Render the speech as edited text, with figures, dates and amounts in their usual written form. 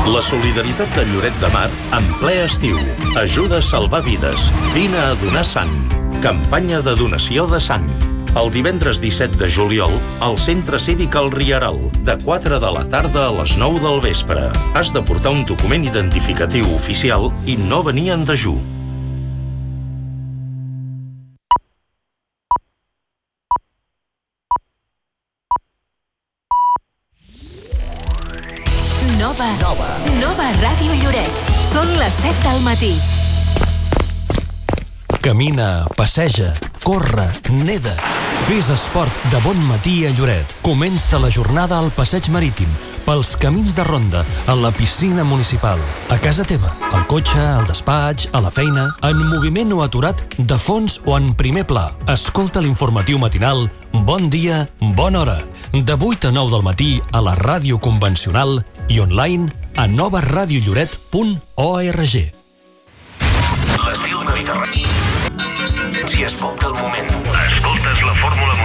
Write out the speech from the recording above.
La solidaritat de Lloret de Mar en ple estiu. Ajuda a salvar vides. Vine a donar sang. Campanya de donació de sang. El divendres 17 de juliol, al Centre Cívic El Rieral, de 4 de la tarda a les 9 del vespre. Has de portar un document identificatiu oficial i no venir en dejú. Nova Ràdio Lloret. Són les 7 del matí. Camina, passeja, corre, neda. Fes esport de bon matí a Lloret. Comença la jornada al passeig marítim, pels camins de ronda, a la piscina municipal, a casa teva, al cotxe, al despatx, a la feina, en moviment o aturat, de fons o en primer pla. Escolta l'informatiu matinal Bon dia, bona hora, de 8 a 9 del matí a la ràdio convencional i online a novaradiolloret.org. L'estil mediterrani amb les tendències pop del moment. Escoltes la fórmula